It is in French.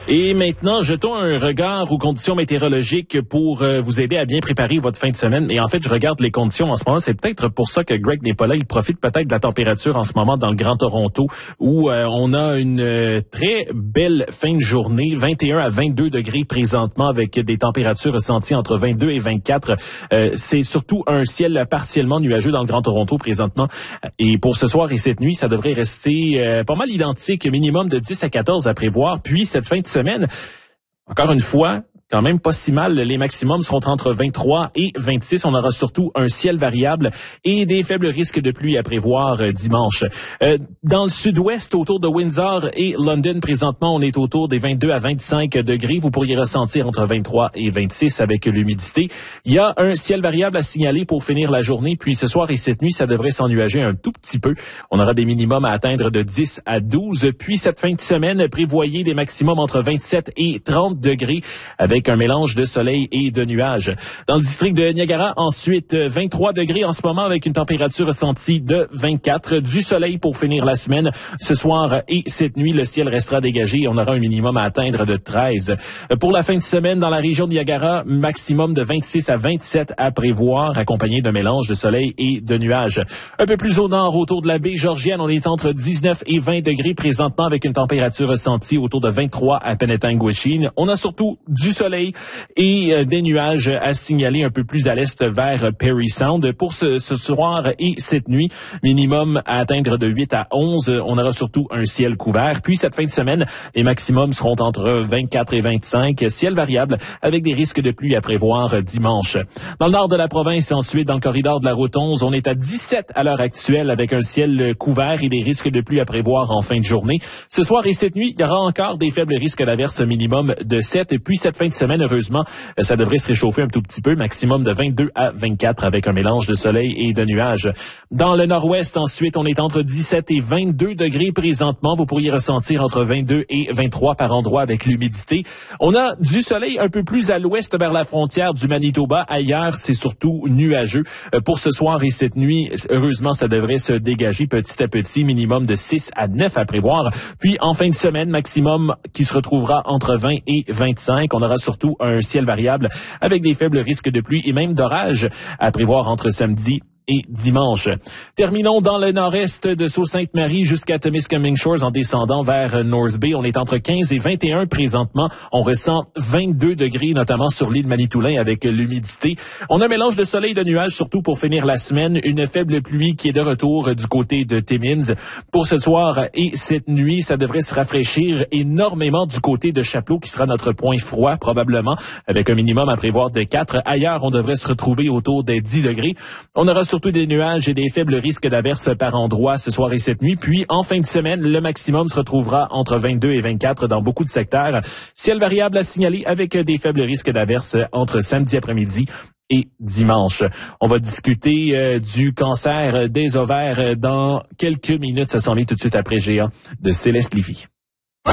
Et maintenant, jetons un regard aux conditions météorologiques pour vous aider à bien préparer votre fin de semaine. Et en fait, je regarde les conditions en ce moment. C'est peut-être pour ça que Greg n'est pas là. Il profite peut-être de la température en ce moment dans le Grand Toronto où on a une très belle fin de journée. 21 à 22 degrés présentement avec des températures ressenties entre 22 et 24. C'est surtout un ciel partiellement nuageux dans le Grand Toronto présentement. Et pour ce soir et cette nuit, ça devrait rester pas mal identique, minimum de 10 à 14 à prévoir. Puis cette fin de semaine, encore une fois, quand même pas si mal. Les maximums seront entre 23 et 26. On aura surtout un ciel variable et des faibles risques de pluie à prévoir dimanche. Dans le sud-ouest, autour de Windsor et London, présentement, on est autour des 22 à 25 degrés. Vous pourriez ressentir entre 23 et 26 avec l'humidité. Il y a un ciel variable à signaler pour finir la journée. Puis ce soir et cette nuit, ça devrait s'ennuager un tout petit peu. On aura des minimums à atteindre de 10 à 12. Puis cette fin de semaine, prévoyez des maximums entre 27 et 30 degrés avec un mélange de soleil et de nuages. Dans le district de Niagara, ensuite, 23 degrés en ce moment avec une température ressentie de 24. Du soleil pour finir la semaine. Ce soir et cette nuit, le ciel restera dégagé et on aura un minimum à atteindre de 13. Pour la fin de semaine, dans la région de Niagara, maximum de 26 à 27 à prévoir, accompagné d'un mélange de soleil et de nuages. Un peu plus au nord, autour de la baie Georgienne, on est entre 19 et 20 degrés présentement avec une température ressentie autour de 23 à Penetanguishene. On a surtout du soleil et des nuages à signaler un peu plus à l'est vers Parry Sound. Pour ce soir et cette nuit, minimum à atteindre de 8 à 11. On aura surtout un ciel couvert. Puis cette fin de semaine, les maximums seront entre 24 et 25. Ciel variable avec des risques de pluie à prévoir dimanche. Dans le nord de la province, ensuite, dans le corridor de la route 11, on est à 17 à l'heure actuelle avec un ciel couvert et des risques de pluie à prévoir en fin de journée. Ce soir et cette nuit, il y aura encore des faibles risques d'averses minimum de 7. Et puis cette fin de semaine, heureusement, ça devrait se réchauffer un tout petit peu, maximum de 22 à 24 avec un mélange de soleil et de nuages. Dans le nord-ouest, ensuite, on est entre 17 et 22 degrés présentement. Vous pourriez ressentir entre 22 et 23 par endroit avec l'humidité. On a du soleil un peu plus à l'ouest vers la frontière du Manitoba. Ailleurs, c'est surtout nuageux. Pour ce soir et cette nuit, heureusement, ça devrait se dégager petit à petit, minimum de 6 à 9 à prévoir. Puis, en fin de semaine, maximum qui se retrouvera entre 20 et 25. On aura surtout un ciel variable avec des faibles risques de pluie et même d'orage à prévoir entre samedi et dimanche. Terminons dans le nord-est de Sault-Sainte-Marie jusqu'à Temiskaming Shores en descendant vers North Bay. On est entre 15 et 21 présentement. On ressent 22 degrés, notamment sur l'île Manitoulin avec l'humidité. On a un mélange de soleil et de nuages, surtout pour finir la semaine. Une faible pluie qui est de retour du côté de Timmins. Pour ce soir et cette nuit, ça devrait se rafraîchir énormément du côté de Chapleau, qui sera notre point froid probablement, avec un minimum à prévoir de 4. Ailleurs, on devrait se retrouver autour des 10 degrés. On aura surtout des nuages et des faibles risques d'averses par endroit ce soir et cette nuit. Puis, en fin de semaine, le maximum se retrouvera entre 22 et 24 dans beaucoup de secteurs. Ciel variable à signaler avec des faibles risques d'averses entre samedi après-midi et dimanche. On va discuter du cancer des ovaires dans quelques minutes. Ça s'en vient tout de suite après Géant de Céleste Lévy.